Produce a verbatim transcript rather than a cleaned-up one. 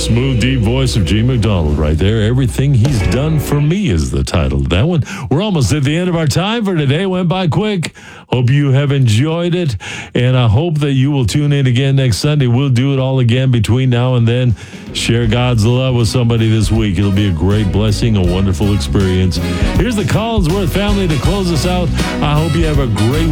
smooth, deep voice of Gene McDonald right there. Everything He's Done for Me is the title of that one. We're almost at the end of our time for today. Went by quick. Hope you have enjoyed it, and I hope that you will tune in again next Sunday. We'll do it all again between now and then. Share God's love with somebody this week. It'll be a great blessing, a wonderful experience. Here's the Collinsworth family to close us out. I hope you have a great